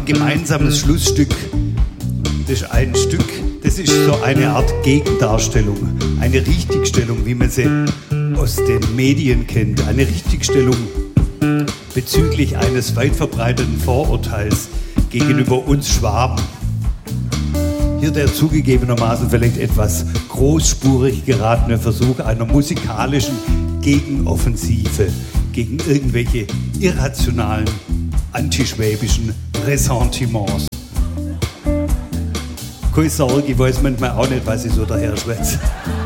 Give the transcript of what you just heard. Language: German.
ein gemeinsames Schlussstück. Das ist ein Stück, das ist so eine Art Gegendarstellung, eine Richtigstellung, wie man sie aus den Medien kennt. Eine Richtigstellung bezüglich eines weit verbreiteten Vorurteils gegenüber uns Schwaben. Hier der zugegebenermaßen vielleicht etwas großspurig geratene Versuch einer musikalischen Gegenoffensive gegen irgendwelche irrationalen, antischwäbischen Ressentiments. Keine Sorge, ich weiß manchmal auch nicht, was ich so daher schwätze.